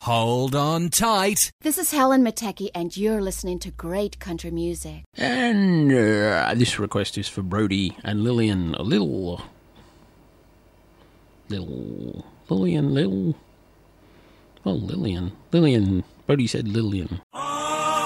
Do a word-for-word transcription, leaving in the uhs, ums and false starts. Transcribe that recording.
Hold on tight. This is Helen Matecki, and you're listening to great country music. And uh, this request is for Brody and Lillian. A little... Little... Lillian, little... Oh, Lillian. Lillian. Brody said Lillian.